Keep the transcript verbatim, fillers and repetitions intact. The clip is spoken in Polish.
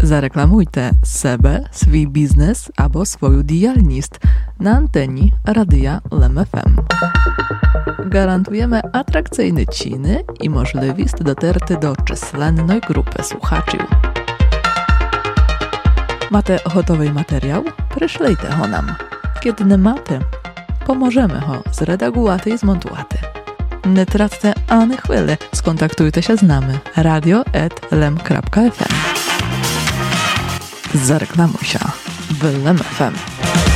Zareklamujte sebe, svій бізнес або свою діяльність na anteni Radia L M F M. Garantujemy atrakcyjne ciny i możliwość dotarty do численної grupy słuchaczy. Macie gotowy materiał? Przyszlijcie go nam. Kiedy nie macie, pomożemy go zredagować i zmontować. Nie traccie ani chwili, skontaktujcie się z nami radio at lem kropka f m. Zareklamuj się w L M F M.